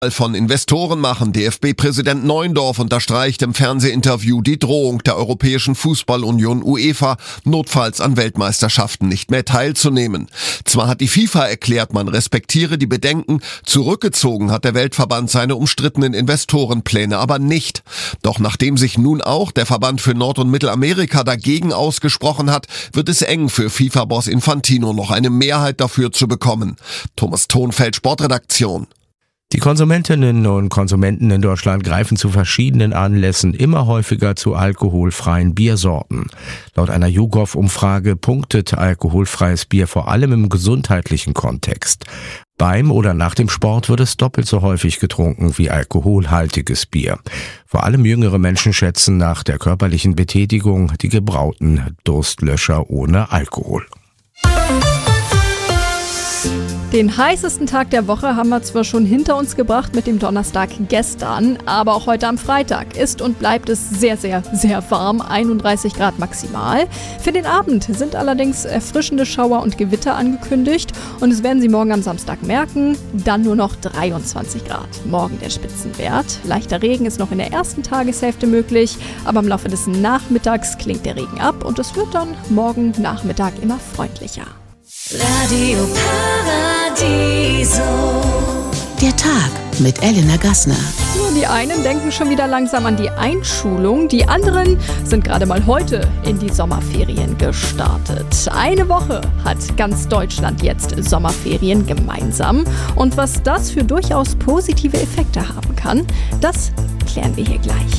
von Investoren machen. DFB-Präsident Neuendorf unterstreicht im Fernsehinterview die Drohung der Europäischen Fußballunion UEFA, notfalls an Weltmeisterschaften nicht mehr teilzunehmen. Zwar hat die FIFA erklärt, man respektiere die Bedenken, zurückgezogen hat der Weltverband seine umstrittenen Investorenpläne aber nicht. Doch nachdem sich nun auch der Verband für Nord- und Mittelamerika dagegen ausgesprochen hat, wird es eng für FIFA-Boss Infantino, noch eine Mehrheit dafür zu bekommen. Thomas Thonfeld, Sportredaktion. Die Konsumentinnen und Konsumenten in Deutschland greifen zu verschiedenen Anlässen immer häufiger zu alkoholfreien Biersorten. Laut einer YouGov-Umfrage punktet alkoholfreies Bier vor allem im gesundheitlichen Kontext. Beim oder nach dem Sport wird es doppelt so häufig getrunken wie alkoholhaltiges Bier. Vor allem jüngere Menschen schätzen nach der körperlichen Betätigung die gebrauten Durstlöscher ohne Alkohol. Den heißesten Tag der Woche haben wir zwar schon hinter uns gebracht mit dem Donnerstag gestern, aber auch heute am Freitag ist und bleibt es sehr, sehr, sehr warm, 31 Grad maximal. Für den Abend sind allerdings erfrischende Schauer und Gewitter angekündigt und es werden Sie morgen am Samstag merken, dann nur noch 23 Grad. Morgen der Spitzenwert. Leichter Regen ist noch in der ersten Tageshälfte möglich, aber im Laufe des Nachmittags klingt der Regen ab und es wird dann morgen Nachmittag immer freundlicher. Radio Paradiso. Der Tag mit Elena Gassner. Nur die einen denken schon wieder langsam an die Einschulung, die anderen sind gerade mal heute in die Sommerferien gestartet. Eine Woche hat ganz Deutschland jetzt Sommerferien gemeinsam. Und was das für durchaus positive Effekte haben kann, das klären wir hier gleich.